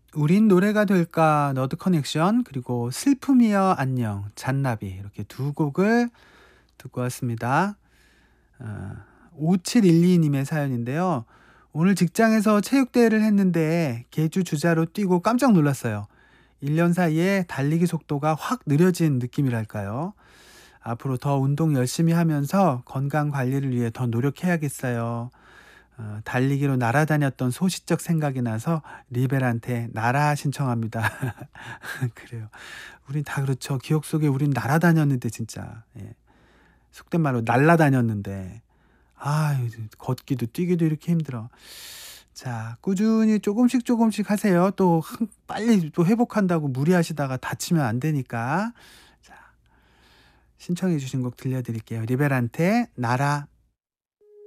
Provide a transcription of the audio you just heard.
우린 노래가 될까 너드 커넥션 그리고 슬픔이여 안녕 잔나비 이렇게 두 곡을 듣고 왔습니다. 5712 님의 사연인데요. 오늘 직장에서 체육대회를 했는데 계주 주자로 뛰고 깜짝 놀랐어요. 1년 사이에 달리기 속도가 확 느려진 느낌이랄까요? 앞으로 더 운동 열심히 하면서 건강 관리를 위해 더 노력해야겠어요. 달리기로 날아다녔던 소시적 생각이 나서 리벨한테 날아 신청합니다. 그래요. 우린 다 그렇죠. 기억 속에 우린 날아다녔는데 진짜. 예. 속된 말로 날라다녔는데 걷기도 뛰기도 이렇게 힘들어. 자, 꾸준히 조금씩 하세요. 또 빨리 또 회복한다고 무리하시다가 다치면 안 되니까. 자, 신청해 주신 곡 들려드릴게요. 리벨한테 날아.